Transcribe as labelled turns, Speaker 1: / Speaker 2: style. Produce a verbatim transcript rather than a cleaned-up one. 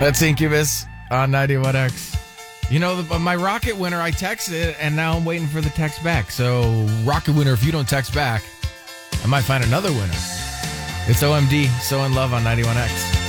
Speaker 1: That's Incubus on ninety-one X. You know, the, my Rocket winner, I texted, and now I'm waiting for the text back. So, Rocket winner, if you don't text back, I might find another winner. It's O M D, So In Love on ninety-one X.